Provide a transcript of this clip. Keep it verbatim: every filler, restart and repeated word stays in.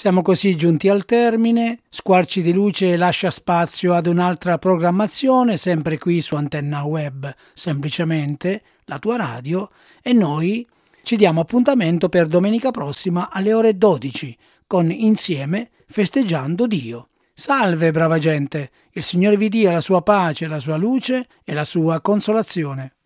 Siamo così giunti al termine. Squarci di Luce lascia spazio ad un'altra programmazione, sempre qui su Antenna Web, semplicemente la tua radio, e noi ci diamo appuntamento per domenica prossima alle ore dodici con Insieme festeggiando Dio. Salve brava gente, il Signore vi dia la sua pace, la sua luce e la sua consolazione.